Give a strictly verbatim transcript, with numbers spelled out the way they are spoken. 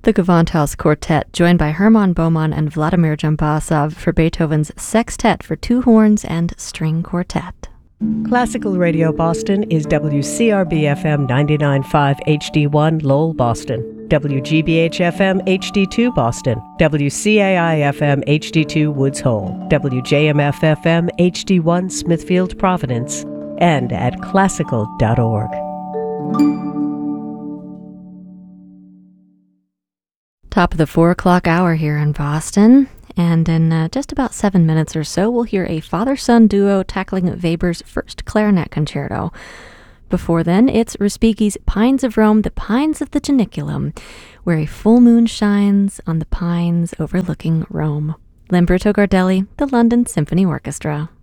The Gewandhaus Quartet, joined by Hermann Baumann and Vladimir Jambasov for Beethoven's Sextet for two horns and string quartet. Classical Radio Boston is W C R B F M ninety-nine point five H D one Lowell, Boston, W G B H F M H D two Boston, W C A I F M H D two Woods Hole, W J M F F M H D one Smithfield, Providence, and at classical dot org. Top of the four o'clock hour here in Boston. And in uh, just about seven minutes or so, we'll hear a father-son duo tackling Weber's first clarinet concerto. Before then, it's Respighi's Pines of Rome, the Pines of the Janiculum, where a full moon shines on the pines overlooking Rome. Lamberto Gardelli, the London Symphony Orchestra.